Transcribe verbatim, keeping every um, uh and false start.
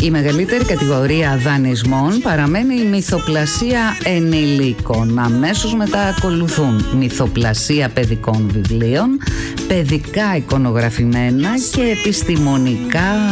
Η μεγαλύτερη κατηγορία δανεισμών παραμένει η μυθοπλασία ενηλίκων. Αμέσως μετά ακολουθούν μυθοπλασία παιδικών βιβλίων, παιδικά εικονογραφημένα και επιστημονικά